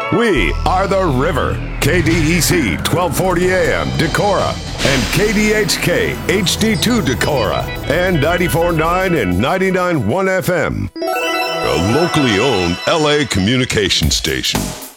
We are the River, KDEC 1240 AM Decorah, and KDHK HD2 Decorah, and 94.9 and 99.1 FM. A locally owned LA communication station.